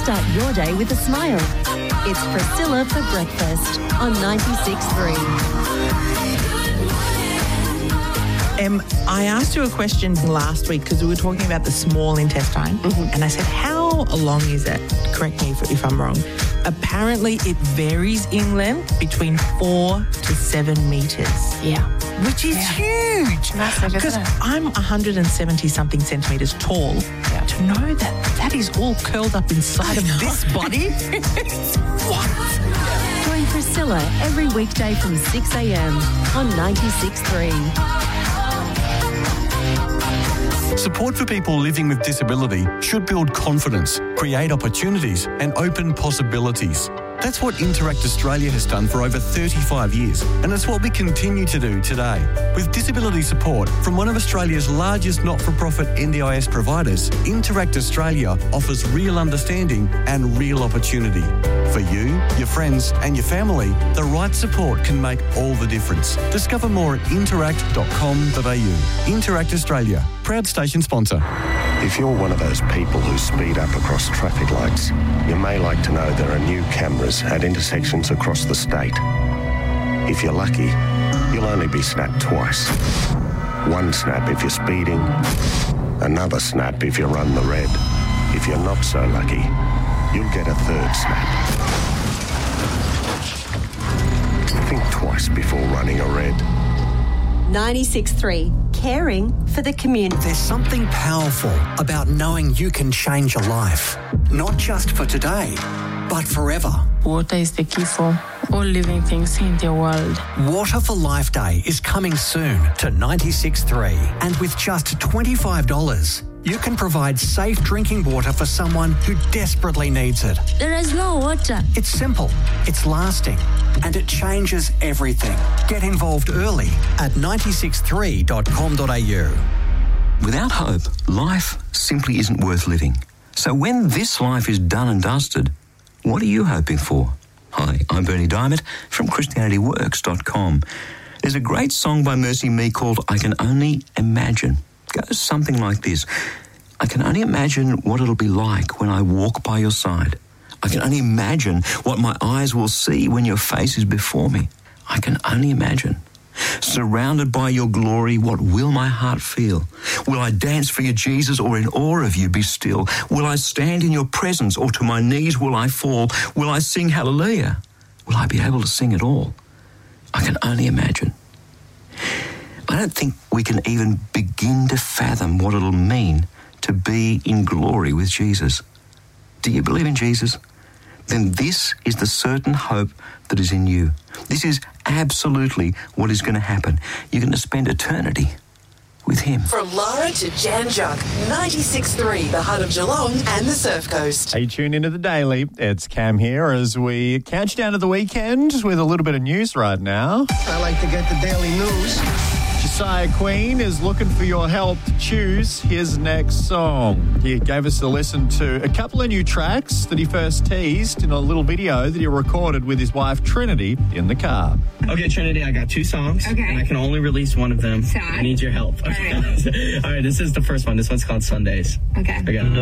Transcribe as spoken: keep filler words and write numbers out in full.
Start your day with a smile. It's Priscilla for breakfast on ninety-six point three. Um, I asked you a question last week because we were talking about the small intestine, mm-hmm. and I said, how long is it? Correct me if, if I'm wrong. Apparently, it varies in length between four to seven metres. Yeah. Which is yeah. huge. Massive, because isn't it? I'm one hundred seventy something centimetres tall. Yeah. To know that that is all curled up inside of this body. What? Join Priscilla every weekday from six a.m. on ninety-six point three. Support for people living with disability should build confidence, create opportunities and open possibilities. That's what Interact Australia has done for over thirty-five years, and it's what we continue to do today. With disability support from one of Australia's largest not-for-profit N D I S providers, Interact Australia offers real understanding and real opportunity. For you, your friends and your family, the right support can make all the difference. Discover more at interact dot com dot a u. Interact Australia, proud station sponsor. If you're one of those people who speed up across traffic lights, you may like to know there are new cameras at intersections across the state. If you're lucky, you'll only be snapped twice. One snap if you're speeding, another snap if you run the red. If you're not so lucky, you'll get a third snap. Think twice before running a red. ninety-six point three. Caring for the community. There's something powerful about knowing you can change a life. Not just for today, but forever. Water is the key for all living things in the world. Water for Life Day is coming soon to ninety-six point three. And with just twenty-five dollars, you can provide safe drinking water for someone who desperately needs it. There is no water. It's simple, it's lasting, and it changes everything. Get involved early at ninety-six three dot com dot a u. Without hope, life simply isn't worth living. So when this life is done and dusted, what are you hoping for? Hi, I'm Bernie Diamond from Christianity Works dot com. There's a great song by Mercy Me called I Can Only Imagine. It goes something like this. I can only imagine what it'll be like when I walk by your side. I can only imagine what my eyes will see when your face is before me. I can only imagine. Surrounded by your glory, what will my heart feel? Will I dance for you, Jesus, or in awe of you be still? Will I stand in your presence, or to my knees will I fall? Will I sing hallelujah? Will I be able to sing it all? I can only imagine. I don't think we can even begin to fathom what it'll mean to be in glory with Jesus. Do you believe in Jesus? Then this is the certain hope that is in you. This is absolutely what is going to happen. You're going to spend eternity with him. From Lara to Jan Juck, ninety-six point three, the heart of Geelong and the Surf Coast. Hey, tune into the Daily. It's Cam here as we count down to the weekend with a little bit of news right now. I like to get the daily news. Josiah Queen is looking for your help to choose his next song. He gave us a listen to a couple of new tracks that he first teased in a little video that he recorded with his wife Trinity in the car. Okay, Trinity, I got two songs, okay, and I can only release one of them. Sad. I need your help. Okay. All right. All right, this is the first one. This one's called Sundays. Okay. I got